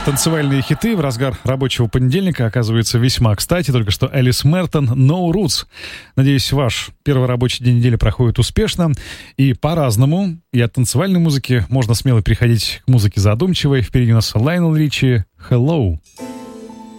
Танцевальные хиты в разгар рабочего понедельника оказываются весьма кстати. Только что Элис Мертон «No Roots». Надеюсь, ваш первый рабочий день недели проходит успешно и по-разному. И от танцевальной музыки можно смело переходить к музыке задумчивой. Впереди у нас Лайонел Ричи «Hello».